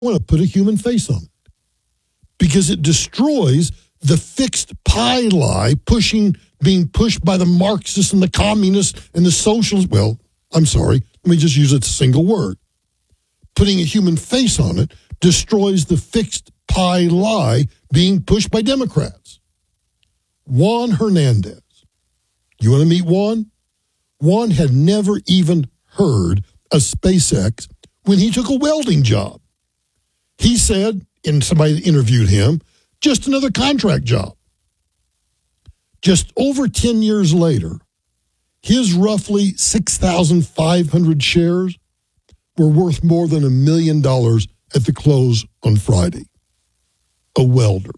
want to put a human face on it because it destroys the fixed pie lie being pushed by the Marxists and the communists and the socialists. Well, I'm sorry. Let me just use a single word. Putting a human face on it destroys the fixed pie lie being pushed by Democrats. Juan Hernandez. You want to meet Juan? Juan had never even heard of SpaceX when he took a welding job. He said, and somebody interviewed him, just another contract job. Just over 10 years later, his roughly 6,500 shares were worth more than $1 million at the close on Friday. A welder.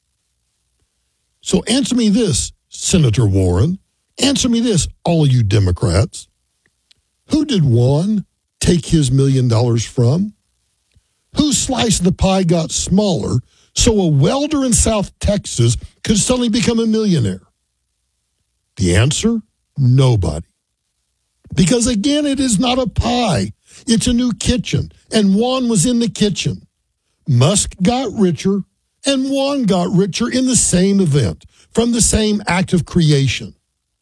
So answer me this, Senator Warren. Answer me this, all you Democrats. Who did Juan take his $1 million from? Whose slice of the pie got smaller so a welder in South Texas could suddenly become a millionaire? The answer? Nobody. Because again, it is not a pie. It's a new kitchen, and Juan was in the kitchen. Musk got richer, and Juan got richer in the same event, from the same act of creation.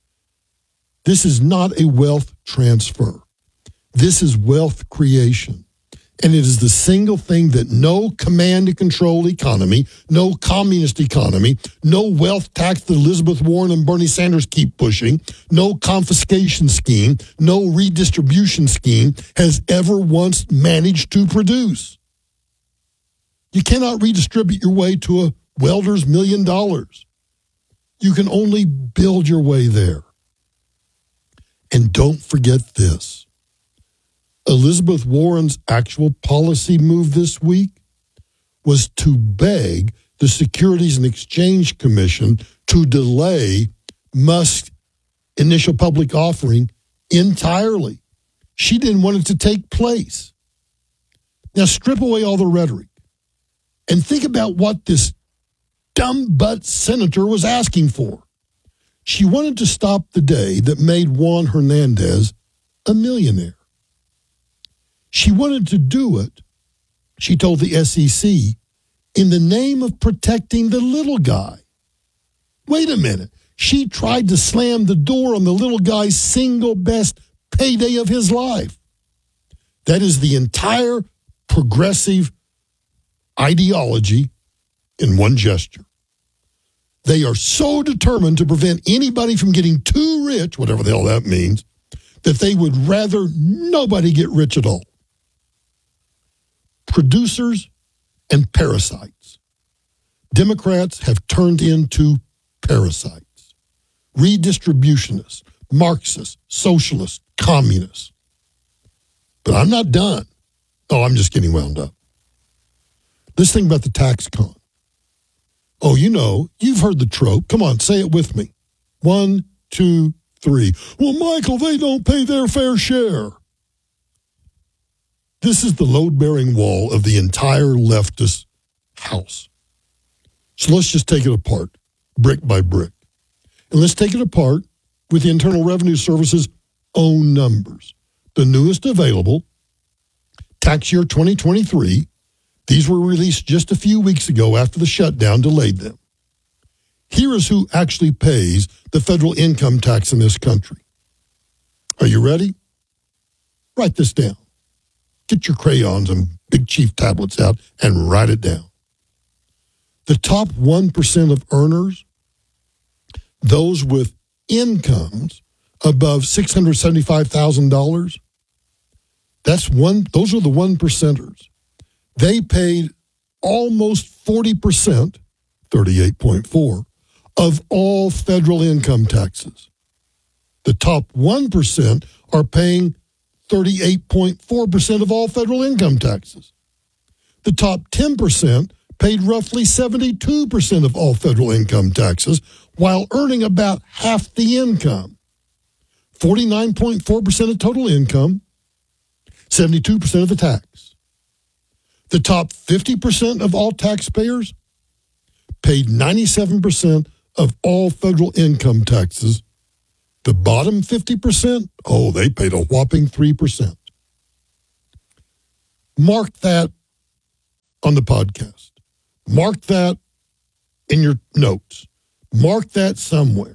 This is not a wealth transfer. This is wealth creation. And it is the single thing that no command and control economy, no communist economy, no wealth tax that Elizabeth Warren and Bernie Sanders keep pushing, no confiscation scheme, no redistribution scheme has ever once managed to produce. You cannot redistribute your way to a welder's $1 million. You can only build your way there. And don't forget this. Elizabeth Warren's actual policy move this week was to beg the Securities and Exchange Commission to delay Musk's initial public offering entirely. She didn't want it to take place. Now strip away all the rhetoric and think about what this dumb butt senator was asking for. She wanted to stop the day that made Juan Hernandez a millionaire. She wanted to do it, she told the SEC, in the name of protecting the little guy. Wait a minute. She tried to slam the door on the little guy's single best payday of his life. That is the entire progressive ideology in one gesture. They are so determined to prevent anybody from getting too rich, whatever the hell that means, that they would rather nobody get rich at all. Producers and parasites. Democrats have turned into parasites. Redistributionists, Marxists, socialists, communists. But I'm not done. Oh, I'm just getting wound up. Let's think about the tax con. Oh, you know, you've heard the trope. Come on, say it with me. 1, 2, 3. Well, Michael, they don't pay their fair share. This is the load-bearing wall of the entire leftist house. So let's just take it apart, brick by brick. And let's take it apart with the Internal Revenue Service's own numbers. The newest available, tax year 2023, these were released just a few weeks ago after the shutdown delayed them. Here is who actually pays the federal income tax in this country. Are you ready? Write this down. Get your crayons and Big Chief tablets out and write it down. The top 1% of earners, those with incomes above $675,000, those are the 1%ers. They paid almost 40%, 38.4%, of all federal income taxes. The top 1% are paying 38.4% of all federal income taxes. The top 10% paid roughly 72% of all federal income taxes while earning about half the income. 49.4% of total income, 72% of the tax. The top 50% of all taxpayers paid 97% of all federal income taxes. The bottom 50%, they paid a whopping 3%. Mark that on the podcast. Mark that in your notes. Mark that somewhere.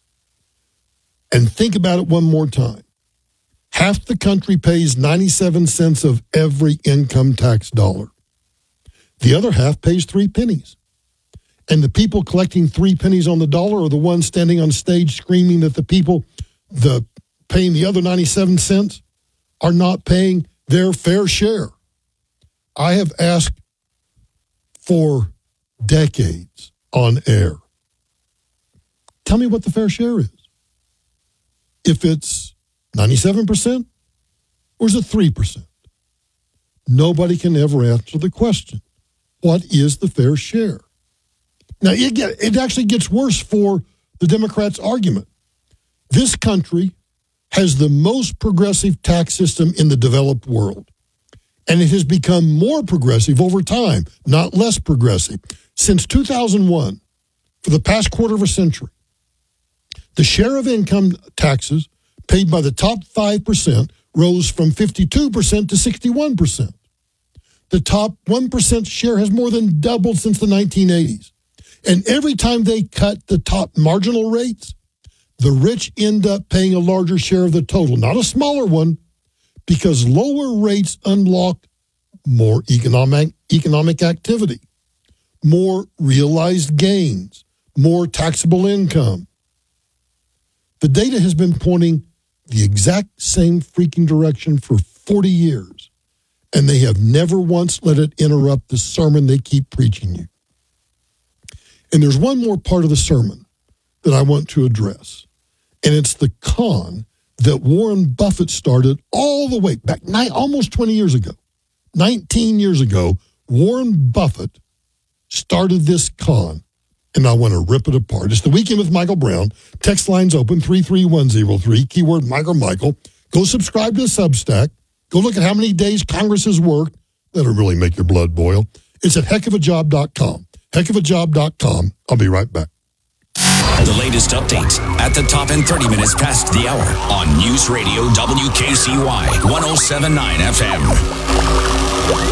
And think about it one more time. Half the country pays 97 cents of every income tax dollar. The other half pays 3 pennies. And the people collecting 3 pennies on the dollar are the ones standing on stage screaming that the people paying the other 97 cents are not paying their fair share. I have asked for decades on air, tell me what the fair share is. If it's 97% or is it 3%? Nobody can ever answer the question. What is the fair share? Now, it actually gets worse for the Democrats' argument. This country has the most progressive tax system in the developed world. And it has become more progressive over time, not less progressive. Since 2001, for the past quarter of a century, the share of income taxes paid by the top 5% rose from 52% to 61%. The top 1% share has more than doubled since the 1980s. And every time they cut the top marginal rates, the rich end up paying a larger share of the total, not a smaller one, because lower rates unlock more economic activity, more realized gains, more taxable income. The data has been pointing the exact same freaking direction for 40 years, and they have never once let it interrupt the sermon they keep preaching you. And there's one more part of the sermon that I want to address, and it's the con that Warren Buffett started all the way back almost 20 years ago. 19 years ago, Warren Buffett started this con, and I want to rip it apart. It's the Weekend with Michael Brown. Text lines open 33103, keyword Mike or Michael. Go subscribe to the Substack. Go look at how many days Congress has worked. That'll really make your blood boil. It's at heckofajob.com. Heckofajob.com. I'll be right back. The latest updates at the top in 30 minutes past the hour on News Radio WKCY 107.9 FM.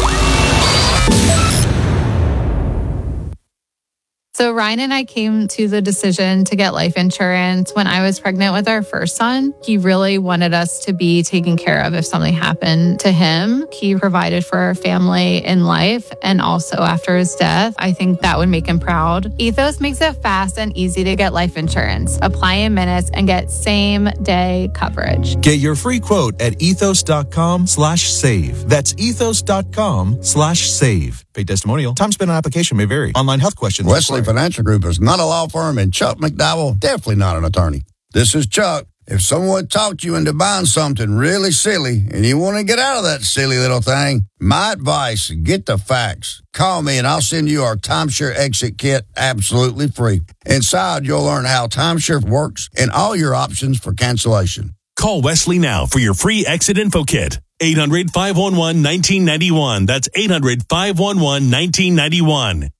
So Ryan and I came to the decision to get life insurance when I was pregnant with our first son. He really wanted us to be taken care of if something happened to him. He provided for our family in life and also after his death. I think that would make him proud. Ethos makes it fast and easy to get life insurance. Apply in minutes and get same-day coverage. Get your free quote at ethos.com/save. That's ethos.com/save. Paid testimonial. Time spent on application may vary. Online health questions. Wesley Financial Group is not a law firm, and Chuck McDowell, definitely not an attorney. This is Chuck. If someone talked you into buying something really silly and you want to get out of that silly little thing, my advice, get the facts. Call me and I'll send you our timeshare exit kit absolutely free. Inside, you'll learn how timeshare works and all your options for cancellation. Call Wesley now for your free exit info kit. 800-511-1991. That's 800-511-1991.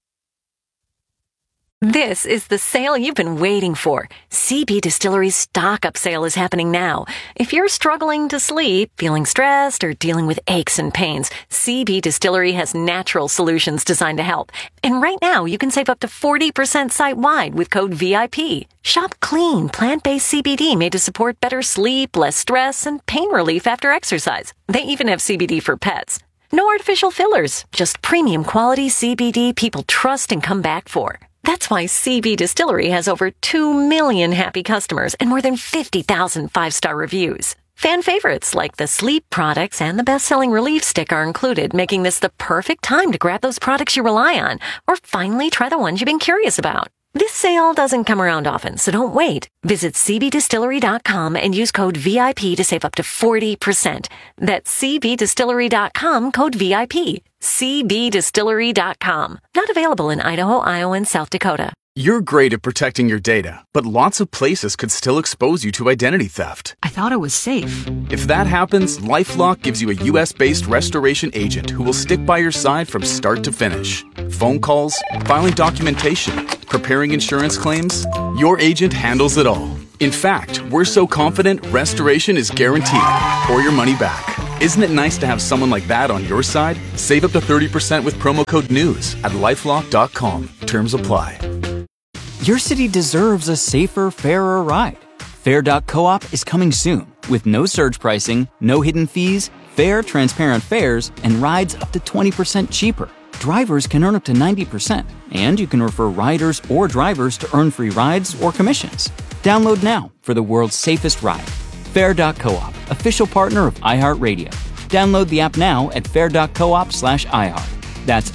This is the sale you've been waiting for. CB Distillery's stock up sale is happening now. If you're struggling to sleep, feeling stressed, or dealing with aches and pains, CB Distillery has natural solutions designed to help. And right now, you can save up to 40% site-wide with code VIP. Shop clean, plant-based CBD made to support better sleep, less stress, and pain relief after exercise. They even have CBD for pets. No artificial fillers, just premium quality CBD people trust and come back for. That's why CB Distillery has over 2 million happy customers and more than 50,000 five-star reviews. Fan favorites like the sleep products and the best-selling Relief Stick are included, making this the perfect time to grab those products you rely on or finally try the ones you've been curious about. This sale doesn't come around often, so don't wait. Visit cbdistillery.com and use code VIP to save up to 40%. That's cbdistillery.com, code VIP. cbdistillery.com. Not available in Idaho, Iowa, and South Dakota. You're great at protecting your data, but lots of places could still expose you to identity theft. I thought it was safe. If that happens, LifeLock gives you a U.S.-based restoration agent who will stick by your side from start to finish. Phone calls, filing documentation, preparing insurance claims, your agent handles it all. In fact, we're so confident restoration is guaranteed or your money back. Isn't it nice to have someone like that on your side? Save up to 30% with promo code NEWS at LifeLock.com. Terms apply. Your city deserves a safer, fairer ride. Fair.coop is coming soon with no surge pricing, no hidden fees, fair, transparent fares, and rides up to 20% cheaper. Drivers can earn up to 90%, and you can refer riders or drivers to earn free rides or commissions. Download now for the world's safest ride. Fair.coop, official partner of iHeartRadio. Download the app now at fair.coop/iHeart. That's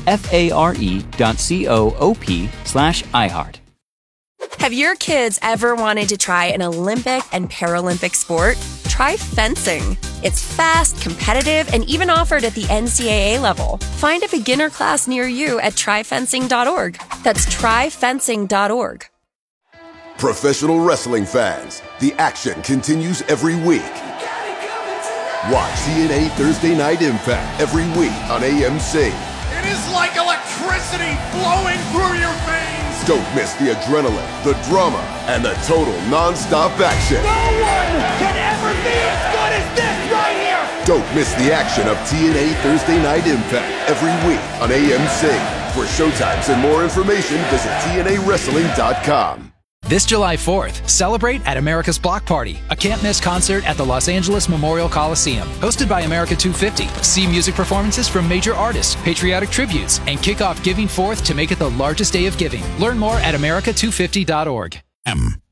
FARE.coop/iHeart. Have your kids ever wanted to try an Olympic and Paralympic sport? Try fencing. It's fast, competitive, and even offered at the NCAA level. Find a beginner class near you at tryfencing.org. That's tryfencing.org. Professional wrestling fans, the action continues every week. Watch TNA Thursday Night Impact every week on AMC. It is like electricity flowing through your veins. Don't miss the adrenaline, the drama, and the total non-stop action. No one can ever be as good as this right here. Don't miss the action of TNA Thursday Night Impact every week on AMC. For showtimes and more information, visit TNAWrestling.com. This July 4th, celebrate at America's Block Party, a can't-miss concert at the Los Angeles Memorial Coliseum, hosted by America 250. See music performances from major artists, patriotic tributes, and kick off Giving Forth to make it the largest day of giving. Learn more at America250.org.